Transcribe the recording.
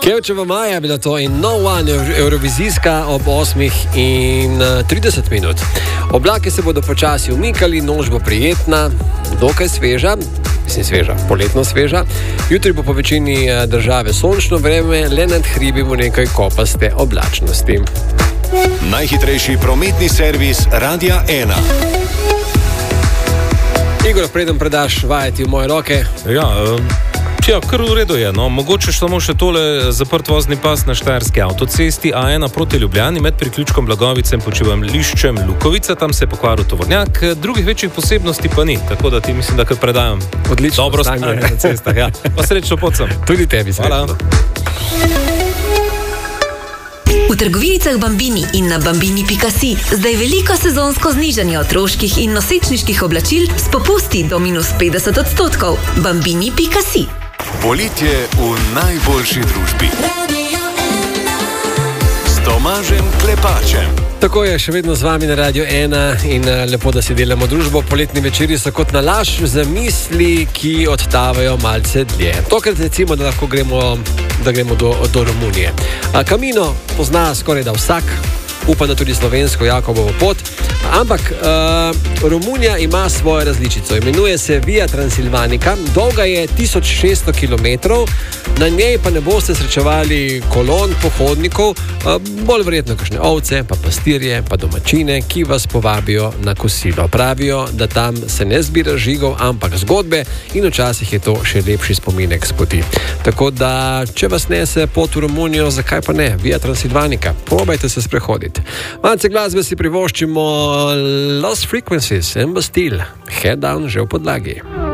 Ševčeva Maja je bila to in No One Eurovizijska ob 8:30 minut. Oblake se bodo počasi umikali, noč bo prijetna, dokaj sveža, poletno sveža. Jutri bo po večini države sončno vreme, le nad hribi bo nekaj kopaste oblačnosti. Najhitrejši prometni servis Radia 1. Igor, preden predaš vajeti v moje roke. Ja, kar v redu je. No. Mogoče samo še tole zaprt vozni pas na štajerski avtocesti A1 proti Ljubljani med priključkom Blagovice in počivališčem Lukovica. Tam se je pokvaril tovornjak, drugih večjih posebnosti pa ni. Tako da ti mislim, da kar predajam. Odlično. Dobro stanje na cestah. Ja. Pa srečno pot sem. Tudi tebi srečno. V trgovinicah Bambini in na bambini.si zdaj veliko sezonsko znižanje otroških in nosečniških oblačil s popusti do -50%. Bambini.si. Poletje v najboljši družbi. S Tomažem Klepačem. Tako je, še vedno z vami na Radio 1 in lepo, da si delamo družbo. Poletni večeri so kot nalaž za misli, ki odtavajo malce dlje. Tokrat recimo, da lahko gremo do Romunije. Camino pozna skoraj da vsak, upam, da tudi slovensko Jakobovo pot, ampak Romunija ima svojo različico. Imenuje se Via Transilvanica, dolga je 1600 km, na njej pa ne boste srečevali kolon pohodnikov, bolj verjetno kakšne ovce, pa pastirje, pa domačine, ki vas povabijo na kosilo. Pravijo, da tam se ne zbira žigov, ampak zgodbe in včasih je to še lepši spominek s poti. Tako da, če vas nese pot v Romunijo, zakaj pa ne? Via Transilvanica, probajte se sprehoditi. Malce glasbe si privoščimo Lost Frequencies in Bastille, Head Down že v podlagi.